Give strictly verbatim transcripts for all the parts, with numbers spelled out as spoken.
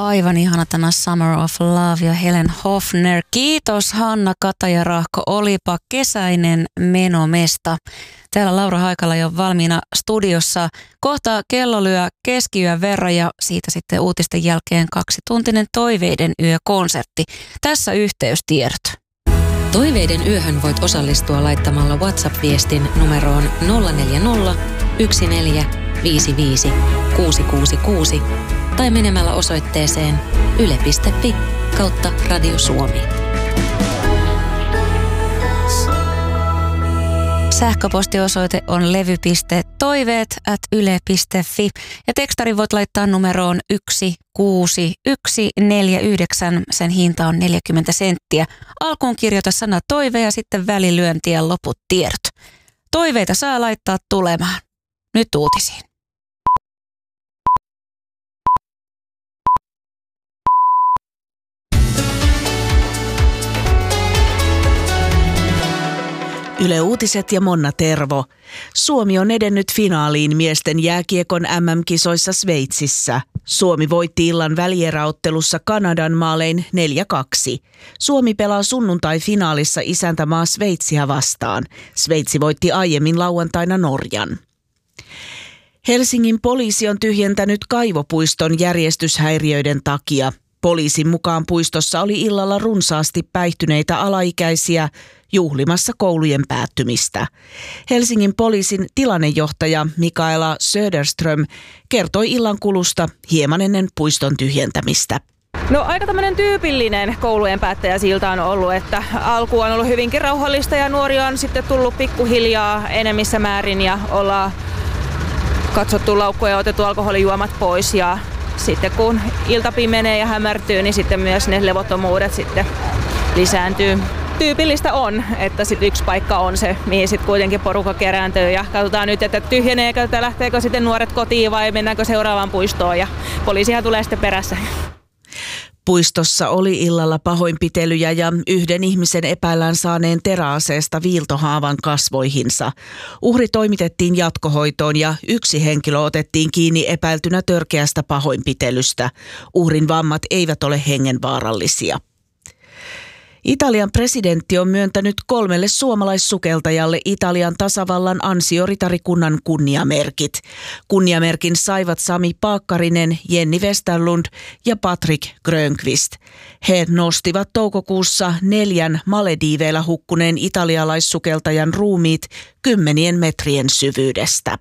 Aivan ihana tämä Summer of Love ja Helen Hofner. Kiitos Hanna Kataja-Rahko, olipa kesäinen menomesta. Täällä Laura Haikala jo valmiina studiossa. Kohta kello lyö keskiyön verran ja siitä sitten uutisten jälkeen kaksituntinen Toiveiden yö-konsertti. Tässä yhteystiedot. Toiveiden yöhön voit osallistua laittamalla WhatsApp-viestin numeroon nolla neljä nolla, yksi neljä, viisi viisi, kuusi kuusi kuusi tai menemällä osoitteeseen yle piste fi kautta Radio Suomi. Sähköpostiosoite on levy piste toiveet at yle piste fi ja tekstari voit laittaa numeroon yksi kuusi yksi neljä yhdeksän. Sen hinta on neljäkymmentä senttiä. Alkuun kirjoita sana toive ja sitten välilyönti ja loput tiedot. Toiveita saa laittaa tulemaan. Nyt uutisiin. Yle Uutiset ja Monna Tervo. Suomi on edennyt finaaliin miesten jääkiekon äm äm-kisoissa Sveitsissä. Suomi voitti illan välieräottelussa Kanadan maalein neljä kaksi. Suomi pelaa sunnuntai-finaalissa isäntämaa Sveitsiä vastaan. Sveitsi voitti aiemmin lauantaina Norjan. Helsingin poliisi on tyhjentänyt kaivopuiston järjestyshäiriöiden takia. Poliisin mukaan puistossa oli illalla runsaasti päihtyneitä alaikäisiä juhlimassa koulujen päättymistä. Helsingin poliisin tilannejohtaja Mikaela Söderström kertoi illan kulusta hieman ennen puiston tyhjentämistä. No aika tämmöinen tyypillinen koulujen päättäjäsilta on ollut, että alku on ollut hyvinkin rauhallista ja nuoria on sitten tullut pikkuhiljaa enemmissä määrin ja ollaan katsottu laukkuja ja otettu alkoholijuomat pois ja sitten kun ilta pimenee ja hämärtyy, niin sitten myös ne levottomuudet sitten lisääntyy. Tyypillistä on, että sit yksi paikka on se, mihin sitten kuitenkin porukka kerääntyy ja katsotaan nyt, että tyhjeneekö, että lähteekö sitten nuoret kotiin vai mennäänkö seuraavaan puistoon ja poliisihan tulee sitten perässä. Puistossa oli illalla pahoinpitelyjä ja yhden ihmisen epäillään saaneen teräaseesta viiltohaavan kasvoihinsa. Uhri toimitettiin jatkohoitoon ja yksi henkilö otettiin kiinni epäiltynä törkeästä pahoinpitelystä. Uhrin vammat eivät ole hengenvaarallisia. Italian presidentti on myöntänyt kolmelle suomalaissukeltajalle Italian tasavallan ansioritarikunnan kunniamerkit. Kunniamerkin saivat Sami Paakkarinen, Jenni Westerlund ja Patrick Grönqvist. He nostivat toukokuussa neljän Malediiveillä hukkuneen italialaissukeltajan ruumiit kymmenien metrien syvyydestä.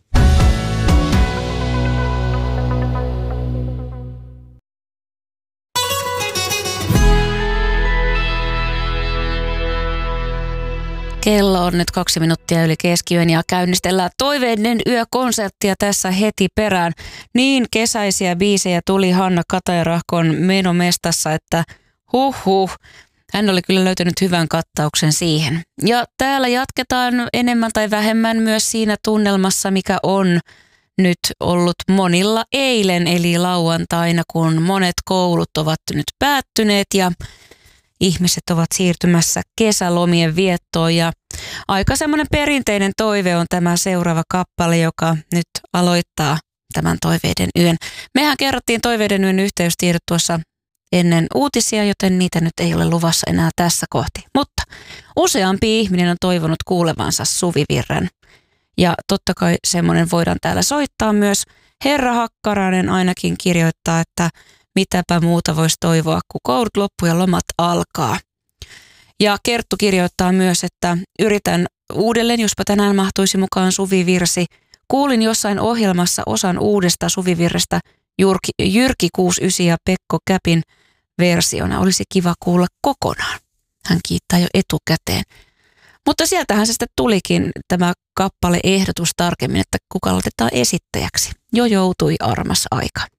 Kello on nyt kaksi minuuttia yli keskiyön ja käynnistellään Toiveiden yökonserttia tässä heti perään. Niin kesäisiä biisejä tuli Hanna Kataja-Rahkon menomestassa, että huh huh. Hän oli kyllä löytänyt hyvän kattauksen siihen. Ja täällä jatketaan enemmän tai vähemmän myös siinä tunnelmassa, mikä on nyt ollut monilla eilen, eli lauantaina, kun monet koulut ovat nyt päättyneet ja ihmiset ovat siirtymässä kesälomien viettoon ja aika semmoinen perinteinen toive on tämä seuraava kappale, joka nyt aloittaa tämän Toiveiden yön. Mehän kerrottiin Toiveiden yön yhteystiedot tuossa ennen uutisia, joten niitä nyt ei ole luvassa enää tässä kohti. Mutta useampi ihminen on toivonut kuulevansa Suvivirren ja totta kai semmoinen voidaan täällä soittaa myös. Herra Hakkarainen ainakin kirjoittaa, että mitäpä muuta voisi toivoa, kun koulut loppu ja lomat alkaa. Ja Kerttu kirjoittaa myös, että yritän uudelleen, jospa tänään mahtuisi mukaan Suvivirsi. Kuulin jossain ohjelmassa osan uudesta Suvivirrestä Jyrki, Jyrki kuusikymmentäyhdeksän ja Pekko Käpin versiona. Olisi kiva kuulla kokonaan. Hän kiittää jo etukäteen. Mutta sieltähän se sitten tulikin tämä kappale ehdotus tarkemmin, että kuka laitetaan esittäjäksi. Jo joutui armas aika.